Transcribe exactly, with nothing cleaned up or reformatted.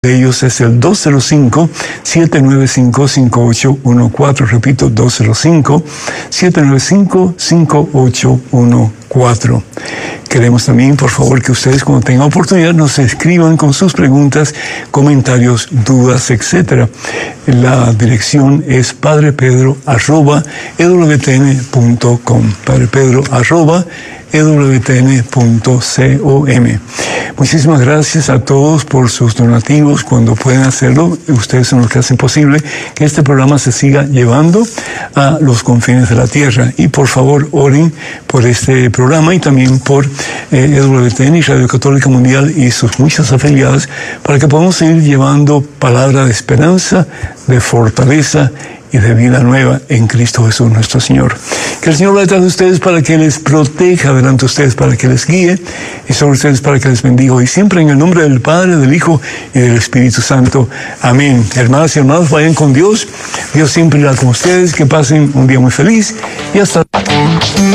de ellos es el dos cero cinco, siete nueve cinco, cinco ocho uno cuatro. Repito, dos cero cinco, siete nueve cinco, cinco ocho uno cuatro. Queremos también, por favor, que ustedes cuando tengan oportunidad nos escriban con sus preguntas, comentarios, dudas, etcétera. La dirección es padrepedro arroba e w t n punto com. padrepedro arroba e w t n punto com. Muchísimas gracias a todos por sus donativos. Cuando pueden hacerlo, ustedes son los que hacen posible que este programa se siga llevando a los confines de la tierra. Y por favor, oren por este programa y también por eh, E W T N y Radio Católica Mundial y sus muchas afiliadas para que podamos seguir llevando palabra de esperanza, de fortaleza y de vida nueva en Cristo Jesús nuestro Señor. Que el Señor vaya detrás de ustedes para que les proteja delante de ustedes, para que les guíe y sobre ustedes para que les bendiga. Y siempre en el nombre del Padre, del Hijo y del Espíritu Santo. Amén. Hermanas y hermanos, vayan con Dios. Dios siempre irá con ustedes. Que pasen un día muy feliz y hasta